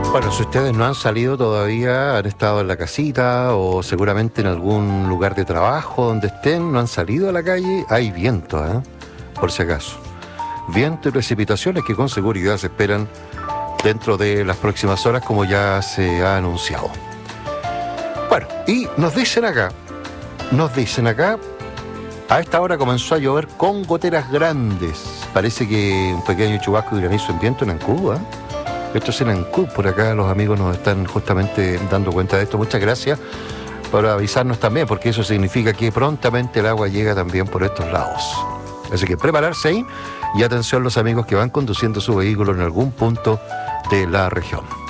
Bueno, si ustedes no han salido todavía, han estado en la casita o seguramente en algún lugar de trabajo donde estén, no han salido a la calle, hay viento, por si acaso. Viento y precipitaciones que con seguridad se esperan dentro de las próximas horas, como ya se ha anunciado. Bueno, y nos dicen acá, a esta hora comenzó a llover con goteras grandes. Parece que un pequeño chubasco de granizo en viento en Ancud, Esto es en Ancud, por acá los amigos nos están justamente dando cuenta de esto. Muchas gracias por avisarnos también, porque eso significa que prontamente el agua llega también por estos lados. Así que prepararse ahí y atención los amigos que van conduciendo su vehículo en algún punto de la región.